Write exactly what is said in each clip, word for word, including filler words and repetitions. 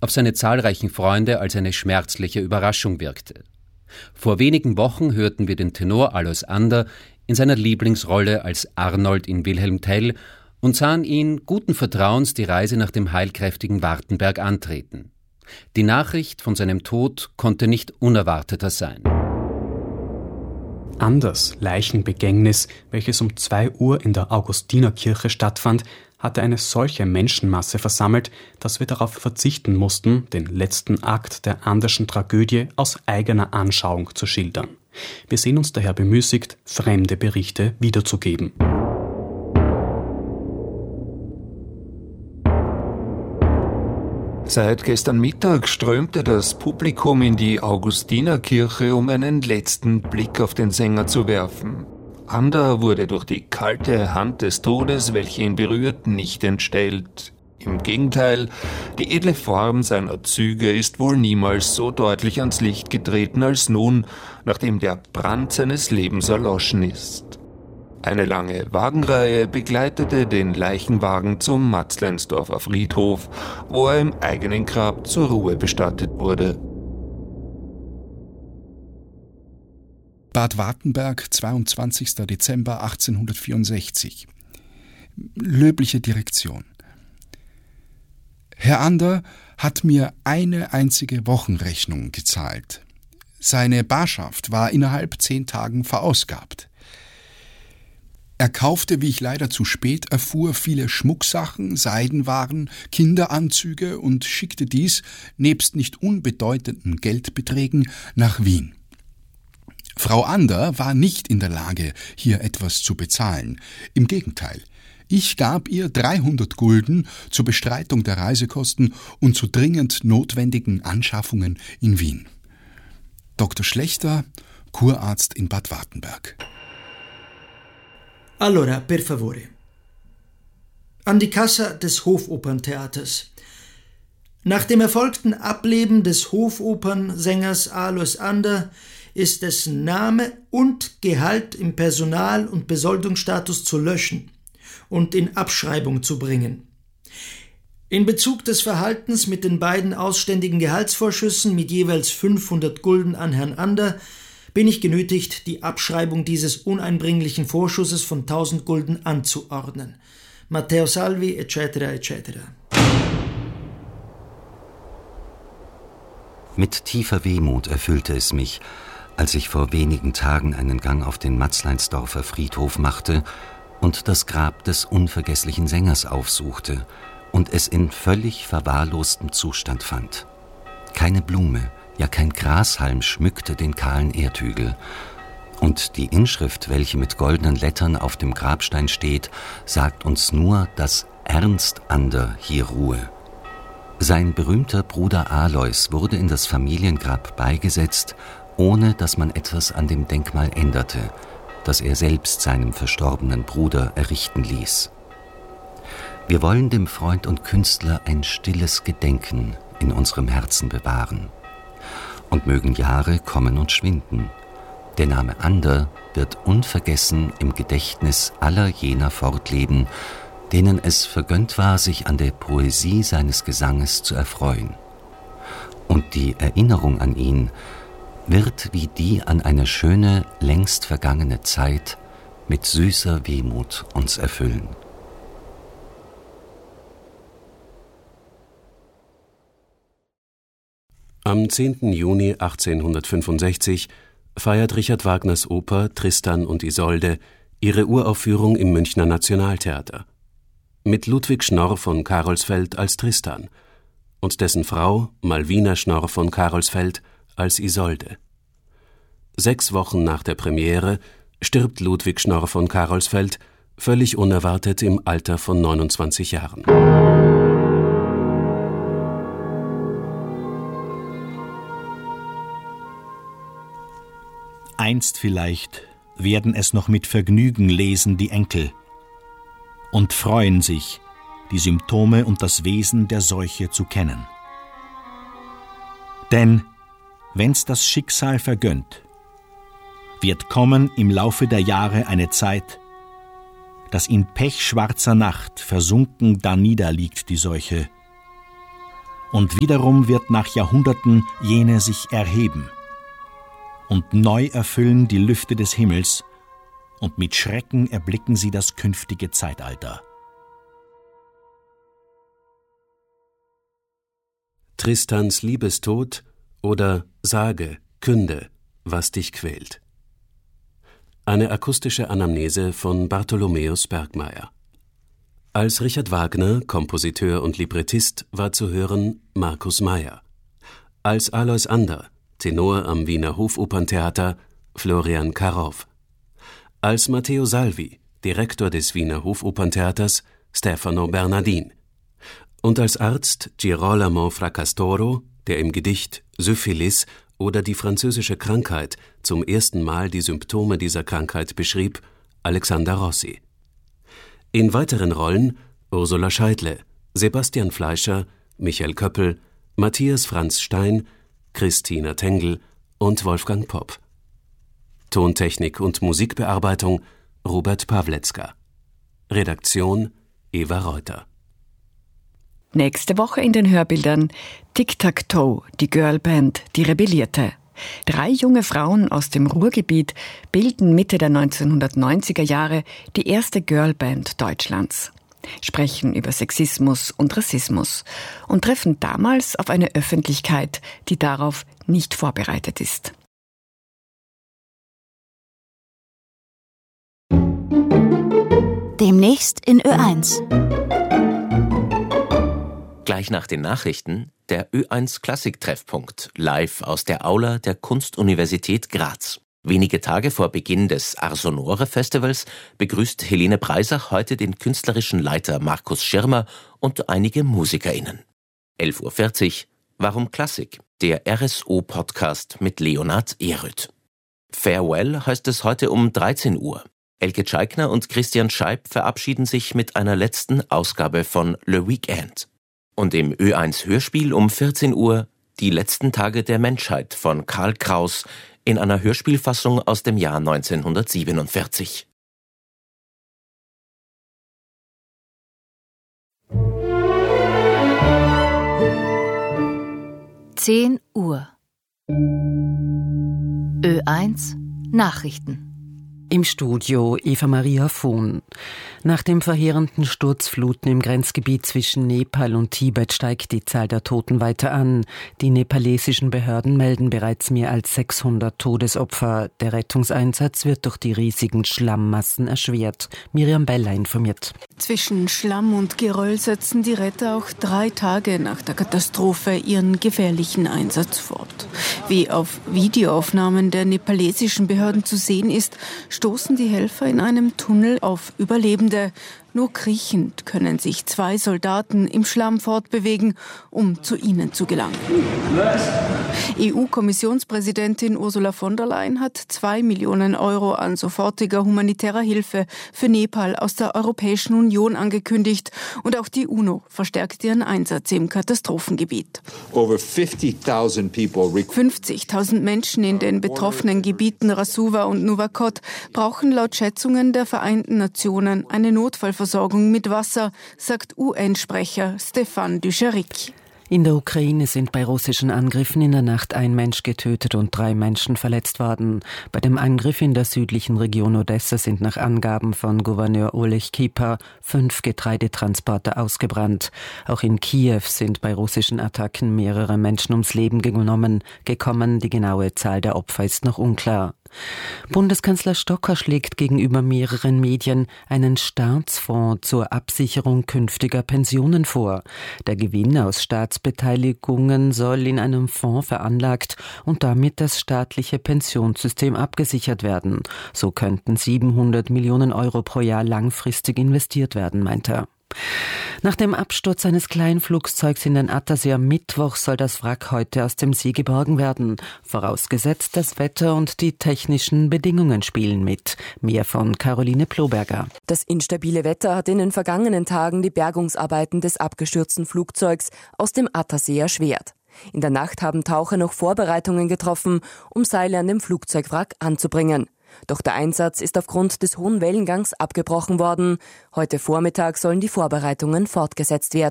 auf seine zahlreichen Freunde als eine schmerzliche Überraschung wirkte. Vor wenigen Wochen hörten wir den Tenor Alois Ander in seiner Lieblingsrolle als Arnold in Wilhelm Tell und sahen ihn guten Vertrauens die Reise nach dem heilkräftigen Wartenberg antreten. Die Nachricht von seinem Tod konnte nicht unerwarteter sein. Anders Leichenbegängnis, welches um zwei Uhr in der Augustinerkirche stattfand, hatte eine solche Menschenmasse versammelt, dass wir darauf verzichten mussten, den letzten Akt der Anderschen Tragödie aus eigener Anschauung zu schildern. Wir sehen uns daher bemüßigt, fremde Berichte wiederzugeben. Seit gestern Mittag strömte das Publikum in die Augustinerkirche, um einen letzten Blick auf den Sänger zu werfen. Ander wurde durch die kalte Hand des Todes, welche ihn berührt, nicht entstellt. Im Gegenteil, die edle Form seiner Züge ist wohl niemals so deutlich ans Licht getreten als nun, nachdem der Brand seines Lebens erloschen ist. Eine lange Wagenreihe begleitete den Leichenwagen zum Matzleinsdorfer Friedhof, wo er im eigenen Grab zur Ruhe bestattet wurde. Bad Wartenberg, zweiundzwanzigster Dezember achtzehnhundertvierundsechzig. Löbliche Direktion. Herr Ander hat mir eine einzige Wochenrechnung gezahlt. Seine Barschaft war innerhalb zehn Tagen verausgabt. Er kaufte, wie ich leider zu spät erfuhr, viele Schmucksachen, Seidenwaren, Kinderanzüge und schickte dies, nebst nicht unbedeutenden Geldbeträgen, nach Wien. Frau Ander war nicht in der Lage, hier etwas zu bezahlen. Im Gegenteil, ich gab ihr dreihundert Gulden zur Bestreitung der Reisekosten und zu dringend notwendigen Anschaffungen in Wien. Doktor Schlechter, Kurarzt in Bad Wartenberg. Allora, per favore. An die Kassa des Hofoperntheaters. Nach dem erfolgten Ableben des Hofopernsängers Alois Ander ist dessen Name und Gehalt im Personal- und Besoldungsstatus zu löschen und in Abschreibung zu bringen. In Bezug des Verhaltens mit den beiden ausständigen Gehaltsvorschüssen mit jeweils fünfhundert Gulden an Herrn Ander bin ich genötigt, die Abschreibung dieses uneinbringlichen Vorschusses von tausend Gulden anzuordnen. Matteo Salvi, et cetera et cetera. Mit tiefer Wehmut erfüllte es mich, als ich vor wenigen Tagen einen Gang auf den Matzleinsdorfer Friedhof machte und das Grab des unvergesslichen Sängers aufsuchte und es in völlig verwahrlostem Zustand fand. Keine Blume, ja kein Grashalm schmückte den kahlen Erdhügel. Und die Inschrift, welche mit goldenen Lettern auf dem Grabstein steht, sagt uns nur, dass Ernst Ander hier ruhe. Sein berühmter Bruder Alois wurde in das Familiengrab beigesetzt, ohne dass man etwas an dem Denkmal änderte, das er selbst seinem verstorbenen Bruder errichten ließ. Wir wollen dem Freund und Künstler ein stilles Gedenken in unserem Herzen bewahren. Und mögen Jahre kommen und schwinden. Der Name Ander wird unvergessen im Gedächtnis aller jener fortleben, denen es vergönnt war, sich an der Poesie seines Gesanges zu erfreuen. Und die Erinnerung an ihn wird wie die an eine schöne, längst vergangene Zeit mit süßer Wehmut uns erfüllen. Am zehnten Juni achtzehnhundertfünfundsechzig feiert Richard Wagners Oper Tristan und Isolde ihre Uraufführung im Münchner Nationaltheater. Mit Ludwig Schnorr von Carolsfeld als Tristan und dessen Frau Malvina Schnorr von Carolsfeld als Isolde. Sechs Wochen nach der Premiere stirbt Ludwig Schnorr von Carolsfeld völlig unerwartet im Alter von neunundzwanzig Jahren. Einst vielleicht werden es noch mit Vergnügen lesen die Enkel und freuen sich, die Symptome und das Wesen der Seuche zu kennen. Denn, wenn's das Schicksal vergönnt, wird kommen im Laufe der Jahre eine Zeit, dass in pechschwarzer Nacht versunken da niederliegt die Seuche Und wiederum wird nach Jahrhunderten jene sich erheben und neu erfüllen die Lüfte des Himmels, und mit Schrecken erblicken sie das künftige Zeitalter. Tristans Liebestod oder Sage, künde, was dich quält. Eine akustische Anamnese von Bartholomäus Bergmeier. Als Richard Wagner, Kompositeur und Librettist, war zu hören Markus Mayer. Als Alois Ander, Tenor am Wiener Hofoperntheater, Florian Karow. Als Matteo Salvi, Direktor des Wiener Hofoperntheaters, Stefano Bernardin. Und als Arzt Girolamo Fracastoro, der im Gedicht Syphilis oder die französische Krankheit zum ersten Mal die Symptome dieser Krankheit beschrieb, Alexander Rossi. In weiteren Rollen Ursula Scheidle, Sebastian Fleischer, Michael Köppel, Matthias Franz Stein, Christina Tengel und Wolfgang Popp. Tontechnik und Musikbearbeitung Robert Pawletzka. Redaktion Eva Reuter. Nächste Woche in den Hörbildern Tic-Tac-Toe, die Girlband, die rebellierte. Drei junge Frauen aus dem Ruhrgebiet bilden Mitte der neunzehnhundertneunziger Jahre die erste Girlband Deutschlands, sprechen über Sexismus und Rassismus und treffen damals auf eine Öffentlichkeit, die darauf nicht vorbereitet ist. Demnächst in Ö eins. Gleich nach den Nachrichten der Ö eins Klassik-Treffpunkt, live aus der Aula der Kunstuniversität Graz. Wenige Tage vor Beginn des Arsonore-Festivals begrüßt Helene Breisach heute den künstlerischen Leiter Markus Schirmer und einige MusikerInnen. elf Uhr vierzig, Warum Klassik? Der R S O-Podcast mit Leonhard Ehrrüth. Farewell heißt es heute um dreizehn Uhr. Elke Tscheikner und Christian Scheib verabschieden sich mit einer letzten Ausgabe von Le Weekend. Und im Ö eins Hörspiel um vierzehn Uhr Die letzten Tage der Menschheit von Karl Kraus in einer Hörspielfassung aus dem Jahr neunzehnhundertsiebenundvierzig. zehn Uhr. Ö eins Nachrichten. Im Studio Eva Maria Vohn. Nach dem verheerenden Sturzfluten im Grenzgebiet zwischen Nepal und Tibet steigt die Zahl der Toten weiter an. Die nepalesischen Behörden melden bereits mehr als sechshundert Todesopfer. Der Rettungseinsatz wird durch die riesigen Schlammmassen erschwert. Miriam Beller informiert. Zwischen Schlamm und Geröll setzen die Retter auch drei Tage nach der Katastrophe ihren gefährlichen Einsatz fort. Wie auf Videoaufnahmen der nepalesischen Behörden zu sehen ist, stoßen die Helfer in einem Tunnel auf Überlebende. Nur kriechend können sich zwei Soldaten im Schlamm fortbewegen, um zu ihnen zu gelangen. E U-Kommissionspräsidentin Ursula von der Leyen hat zwei Millionen Euro an sofortiger humanitärer Hilfe für Nepal aus der Europäischen Union angekündigt. Und auch die UNO verstärkt ihren Einsatz im Katastrophengebiet. fünfzigtausend Menschen in den betroffenen Gebieten Rasuwa und Nuwakot brauchen laut Schätzungen der Vereinten Nationen eine Notfallversorgung mit Wasser, sagt U N-Sprecher Stefan Dujarric. In der Ukraine sind bei russischen Angriffen in der Nacht ein Mensch getötet und drei Menschen verletzt worden. Bei dem Angriff in der südlichen Region Odessa sind nach Angaben von Gouverneur Oleg Kipa fünf Getreidetransporter ausgebrannt. Auch in Kiew sind bei russischen Attacken mehrere Menschen ums Leben genommen, gekommen. Die genaue Zahl der Opfer ist noch unklar. Bundeskanzler Stocker schlägt gegenüber mehreren Medien einen Staatsfonds zur Absicherung künftiger Pensionen vor. Der Gewinn aus Staatsbeteiligungen soll in einem Fonds veranlagt und damit das staatliche Pensionssystem abgesichert werden. So könnten siebenhundert Millionen Euro pro Jahr langfristig investiert werden, meint er. Nach dem Absturz eines Kleinflugzeugs in den Attersee am Mittwoch soll das Wrack heute aus dem See geborgen werden. Vorausgesetzt, das Wetter und die technischen Bedingungen spielen mit. Mehr von Caroline Ploberger. Das instabile Wetter hat in den vergangenen Tagen die Bergungsarbeiten des abgestürzten Flugzeugs aus dem Attersee erschwert. In der Nacht haben Taucher noch Vorbereitungen getroffen, um Seile an dem Flugzeugwrack anzubringen. Doch der Einsatz ist aufgrund des hohen Wellengangs abgebrochen worden. Heute Vormittag sollen die Vorbereitungen fortgesetzt werden.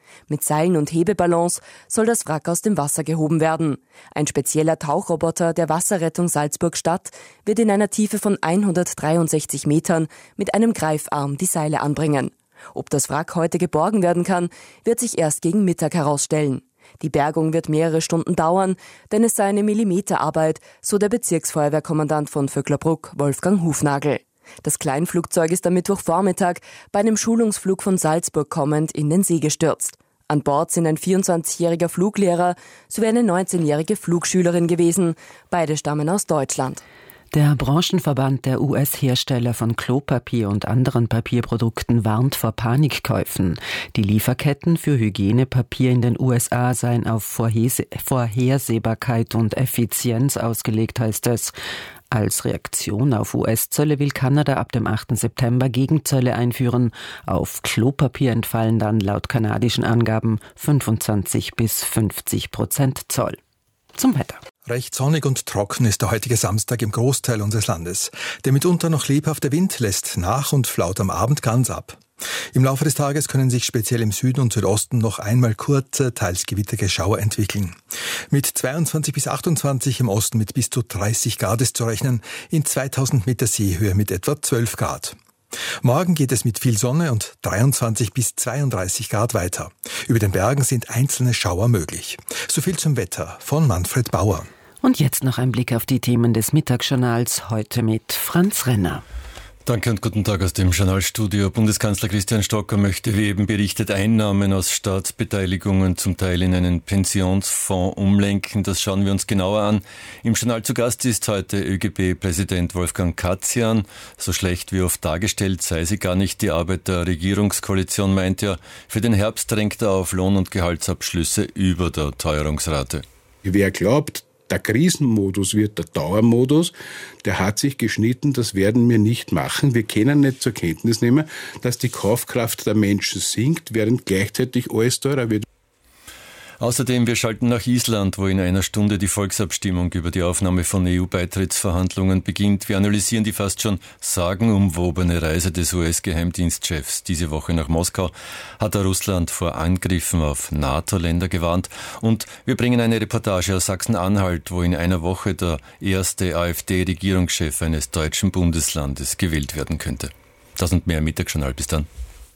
Mit Seilen und Hebeballons soll das Wrack aus dem Wasser gehoben werden. Ein spezieller Tauchroboter der Wasserrettung Salzburg-Stadt wird in einer Tiefe von hundertdreiundsechzig Metern mit einem Greifarm die Seile anbringen. Ob das Wrack heute geborgen werden kann, wird sich erst gegen Mittag herausstellen. Die Bergung wird mehrere Stunden dauern, denn es sei eine Millimeterarbeit, so der Bezirksfeuerwehrkommandant von Vöcklerbruck, Wolfgang Hufnagel. Das Kleinflugzeug ist am Mittwochvormittag bei einem Schulungsflug von Salzburg kommend in den See gestürzt. An Bord sind ein vierundzwanzigjähriger Fluglehrer sowie eine neunzehnjährige Flugschülerin gewesen. Beide stammen aus Deutschland. Der Branchenverband der U S-Hersteller von Klopapier und anderen Papierprodukten warnt vor Panikkäufen. Die Lieferketten für Hygienepapier in den U S A seien auf Vorhese- Vorhersehbarkeit und Effizienz ausgelegt, heißt es. Als Reaktion auf U S-Zölle will Kanada ab dem achten September Gegenzölle einführen. Auf Klopapier entfallen dann laut kanadischen Angaben fünfundzwanzig bis fünfzig Prozent Zoll. Zum Wetter. Recht sonnig und trocken ist der heutige Samstag im Großteil unseres Landes. Der mitunter noch lebhafte Wind lässt nach und flaut am Abend ganz ab. Im Laufe des Tages können sich speziell im Süden und Südosten noch einmal kurze, teils gewitterige Schauer entwickeln. Mit zweiundzwanzig bis achtundzwanzig im Osten mit bis zu dreißig Grad ist zu rechnen, in zweitausend Meter Seehöhe mit etwa zwölf Grad. Morgen geht es mit viel Sonne und dreiundzwanzig bis zweiunddreißig Grad weiter. Über den Bergen sind einzelne Schauer möglich. So viel zum Wetter von Manfred Bauer. Und jetzt noch ein Blick auf die Themen des Mittagsjournals, heute mit Franz Renner. Danke und guten Tag aus dem Journalstudio. Bundeskanzler Christian Stocker möchte, wie eben berichtet, Einnahmen aus Staatsbeteiligungen zum Teil in einen Pensionsfonds umlenken. Das schauen wir uns genauer an. Im Journal zu Gast ist heute ÖGB-Präsident Wolfgang Katzian. So schlecht wie oft dargestellt sei sie gar nicht. Die Arbeit der Regierungskoalition, meint er. Für den Herbst drängt er auf Lohn- und Gehaltsabschlüsse über der Teuerungsrate. Wer glaubt, der Krisenmodus wird der Dauermodus, der hat sich geschnitten, das werden wir nicht machen. Wir können nicht zur Kenntnis nehmen, dass die Kaufkraft der Menschen sinkt, während gleichzeitig alles teurer wird. Außerdem, wir schalten nach Island, wo in einer Stunde die Volksabstimmung über die Aufnahme von E U-Beitrittsverhandlungen beginnt. Wir analysieren die fast schon sagenumwobene Reise des U S-Geheimdienstchefs diese Woche nach Moskau. Hat er Russland vor Angriffen auf NATO-Länder gewarnt? Und wir bringen eine Reportage aus Sachsen-Anhalt, wo in einer Woche der erste AfD-Regierungschef eines deutschen Bundeslandes gewählt werden könnte. Das und mehr im Mittagsjournal. Bis dann.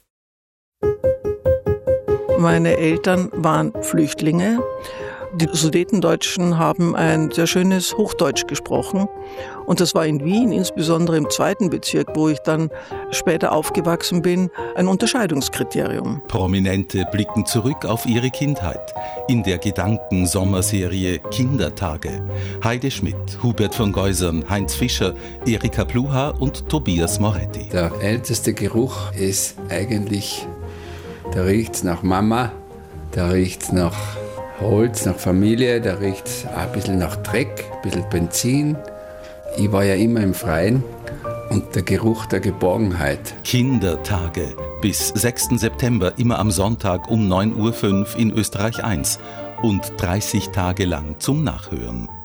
Meine Eltern waren Flüchtlinge. Die Sudetendeutschen haben ein sehr schönes Hochdeutsch gesprochen. Und das war in Wien, insbesondere im zweiten Bezirk, wo ich dann später aufgewachsen bin, ein Unterscheidungskriterium. Prominente blicken zurück auf ihre Kindheit in der Gedanken-Sommerserie Kindertage. Heide Schmidt, Hubert von Geusern, Heinz Fischer, Erika Pluha und Tobias Moretti. Der älteste Geruch ist eigentlich, da riecht's nach Mama, da riecht's nach Holz, nach Familie, da riecht's auch ein bisschen nach Dreck, ein bisschen Benzin. Ich war ja immer im Freien und der Geruch der Geborgenheit. Kindertage. Bis sechsten September, immer am Sonntag um neun Uhr fünf in Österreich eins und dreißig Tage lang zum Nachhören.